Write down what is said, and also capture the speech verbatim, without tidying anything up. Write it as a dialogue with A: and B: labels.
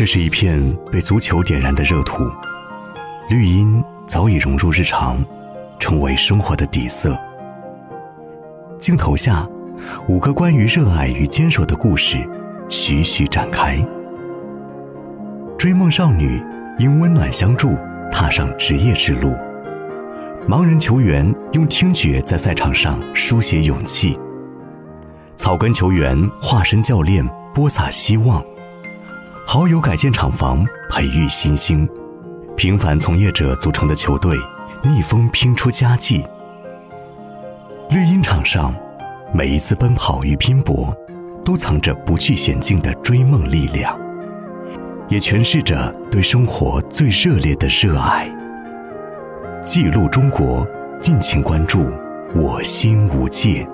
A: 这是一片被足球点燃的热土，绿茵早已融入日常，成为生活的底色。镜头下，五个关于热爱与坚守的故事徐徐展开。追梦少女因温暖相助踏上职业之路，盲人球员用听觉在赛场上书写勇气，草根球员化身教练播撒希望，好友改建厂房培育新星，平凡从业者组成的球队逆风拼出佳绩。绿茵场上，每一次奔跑与拼搏都藏着不惧险境的追梦力量，也诠释着对生活最热烈的热爱。记录中国，敬请关注我心无界。